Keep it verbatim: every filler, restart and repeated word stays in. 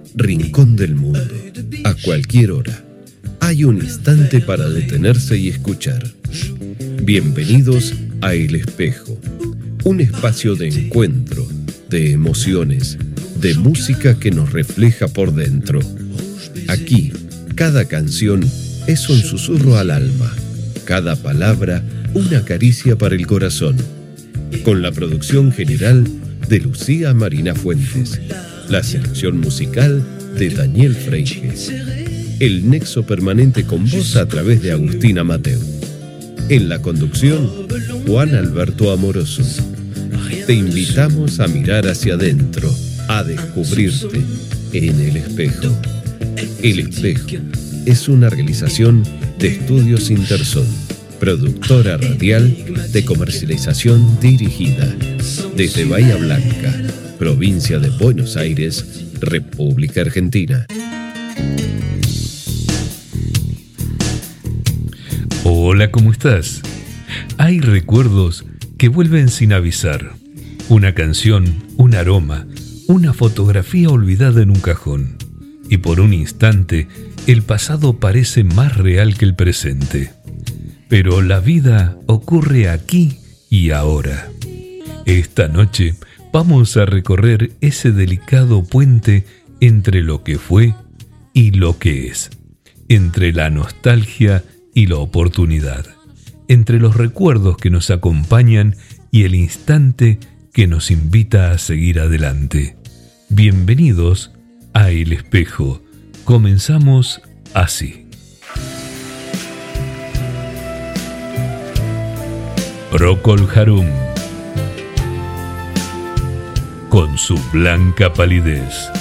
rincón del mundo, a cualquier hora. Hay un instante para detenerse y escuchar. Bienvenidos a El Espejo, un espacio de encuentro, de emociones, de música que nos refleja por dentro. Aquí, cada canción es un susurro al alma, cada palabra una caricia para el corazón. Con la producción general de Lucía Marina Fuentes, la selección musical de Daniel Freire, el nexo permanente con vos a través de Agustina Mateu. En la conducción, Juan Alberto Amoroso. Te invitamos a mirar hacia adentro, a descubrirte en El Espejo. El Espejo es una realización de Estudios Intersón, productora radial de comercialización dirigida desde Bahía Blanca, provincia de Buenos Aires, República Argentina. Hola, ¿cómo estás? Hay recuerdos que vuelven sin avisar. Una canción, un aroma, una fotografía olvidada en un cajón. Y por un instante, el pasado parece más real que el presente. Pero la vida ocurre aquí y ahora. Esta noche vamos a recorrer ese delicado puente entre lo que fue y lo que es, entre la nostalgia y la oportunidad, entre los recuerdos que nos acompañan y el instante que nos invita a seguir adelante. Bienvenidos a El Espejo. Comenzamos así. Procol Harum, con su blanca palidez.